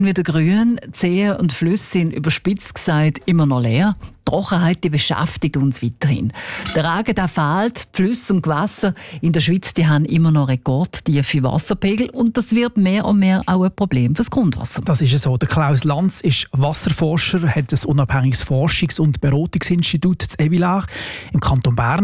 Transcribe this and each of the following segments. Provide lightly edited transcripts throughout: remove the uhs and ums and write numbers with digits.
Wieder grün, die Seen und Flüsse sind überspitzt gesagt immer noch leer. Die Trockenheit die beschäftigt uns weiterhin. Der Regen der fehlt, die Flüsse und Gewässer in der Schweiz die haben immer noch rekordtiefe Wasserpegel und das wird mehr und mehr auch ein Problem fürs Grundwasser. Das ist so. Der Klaus Lanz ist Wasserforscher, hat ein unabhängiges Forschungs- und Beratungsinstitut in Evilach im Kanton Bern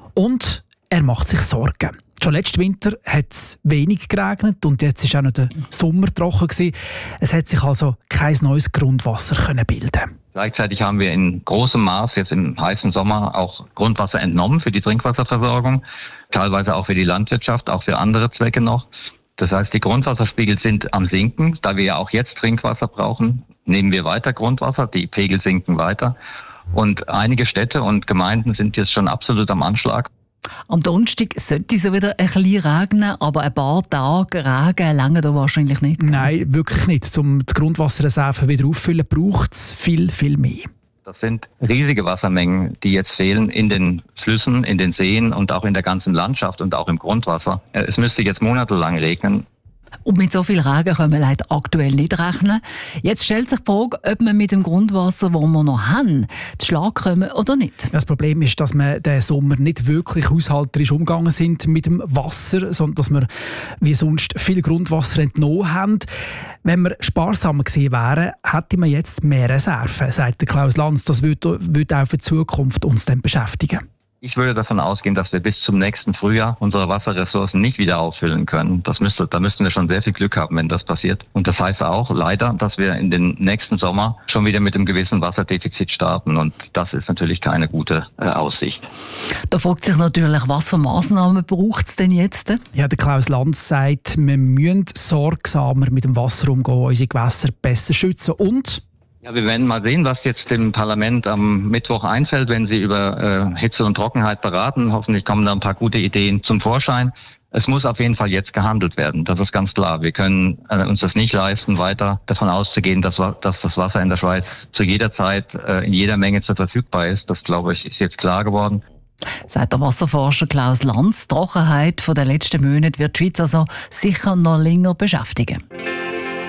und er macht sich Sorgen. Schon letzten Winter hat es wenig geregnet und jetzt war auch noch der Sommer trocken gewesen. Es hat sich also kein neues Grundwasser können bilden. Gleichzeitig haben wir in großem Maß jetzt im heißen Sommer auch Grundwasser entnommen für die Trinkwasserversorgung, teilweise auch für die Landwirtschaft, auch für andere Zwecke noch. Das heißt, die Grundwasserspiegel sind am Sinken. Da wir ja auch jetzt Trinkwasser brauchen, nehmen wir weiter Grundwasser, die Pegel sinken weiter. Und einige Städte und Gemeinden sind jetzt schon absolut am Anschlag. Am Donnerstag sollte es wieder ein bisschen regnen, aber ein paar Tage Regen lange da wahrscheinlich nicht. Nein, wirklich nicht. Um die Grundwasserreserven wieder auffüllen, braucht es viel, viel mehr. Das sind riesige Wassermengen, die jetzt fehlen in den Flüssen, in den Seen und auch in der ganzen Landschaft und auch im Grundwasser. Es müsste jetzt monatelang regnen. Und mit so viel Regen können wir leider aktuell nicht rechnen. Jetzt stellt sich die Frage, ob wir mit dem Grundwasser, das wir noch haben, zu Schlag kommen oder nicht. Das Problem ist, dass wir diesen Sommer nicht wirklich haushalterisch umgegangen sind mit dem Wasser, sondern dass wir wie sonst viel Grundwasser entnommen haben. Wenn wir sparsamer gewesen wären, hätten wir jetzt mehr Reserven, sagt der Klaus Lanz. Das würde auch für die Zukunft uns dann beschäftigen. Ich würde davon ausgehen, dass wir bis zum nächsten Frühjahr unsere Wasserressourcen nicht wieder auffüllen können. Da müssten wir schon sehr viel Glück haben, wenn das passiert. Und das heißt auch leider, dass wir in den nächsten Sommer schon wieder mit einem gewissen Wasserdefizit starten. Und das ist natürlich keine gute Aussicht. Da fragt sich natürlich, was für Massnahmen braucht es denn jetzt? Ja, der Klaus Lanz sagt, wir müssen sorgsamer mit dem Wasser umgehen, unsere Gewässer besser schützen und... Ja, wir werden mal sehen, was jetzt dem Parlament am Mittwoch einfällt, wenn sie über Hitze und Trockenheit beraten. Hoffentlich kommen da ein paar gute Ideen zum Vorschein. Es muss auf jeden Fall jetzt gehandelt werden. Das ist ganz klar. Wir können uns das nicht leisten, weiter davon auszugehen, dass das Wasser in der Schweiz zu jeder Zeit in jeder Menge verfügbar ist. Das, glaube ich, ist jetzt klar geworden. Sagt der Wasserforscher Klaus Lanz. Die Trockenheit der letzten Monate wird die Schweiz also sicher noch länger beschäftigen.